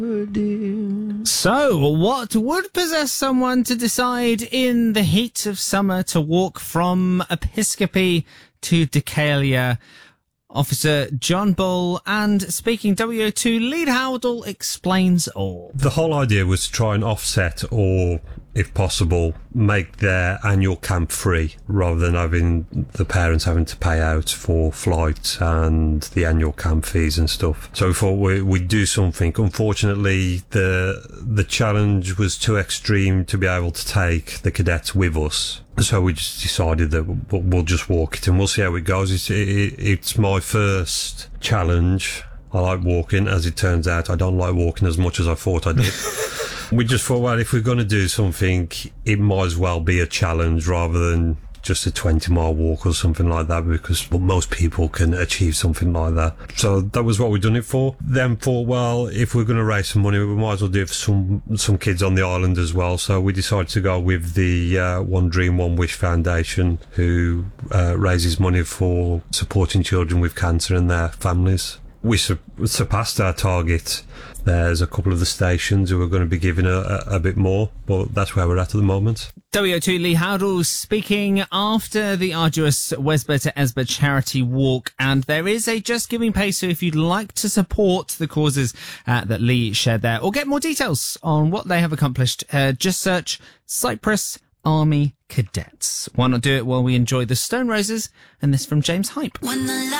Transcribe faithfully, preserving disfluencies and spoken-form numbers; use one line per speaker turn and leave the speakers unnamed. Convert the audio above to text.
So, what would possess someone to decide in the heat of summer to walk from Episcopi to Decalia? Officer John Bull and speaking W O two Lee Howdle explains all.
The whole idea was to try and offset or, if possible, make their annual camp free rather than having the parents having to pay out for flights and the annual camp fees and stuff. So we thought we, we'd do something. Unfortunately, the the challenge was too extreme to be able to take the cadets with us. So we just decided that we'll just walk it and we'll see how it goes. It's, it, it's my first challenge. I like walking. As it turns out, I don't like walking as much as I thought I did. We just thought, well, if we're going to do something, it might as well be a challenge rather than just a twenty mile walk or something like that, because well, most people can achieve something like that. So that was what we've done it for. Then thought, well, if we're going to raise some money, we might as well do it for some some kids on the island as well. So we decided to go with the uh, One Dream, One Wish Foundation, who uh, raises money for supporting children with cancer and their families. We sur- surpassed our target. There's a couple of the stations who are going to be giving a, a, a bit more, but that's where we're at at the moment.
W O two Lee Howdle speaking after the arduous Wesba to Esba charity walk, and there is a Just Giving page, so if you'd like to support the causes uh, that Lee shared there, or get more details on what they have accomplished, uh, just search Cyprus Army Cadets. Why not do it while we enjoy the Stone Roses and this from James Hype? When the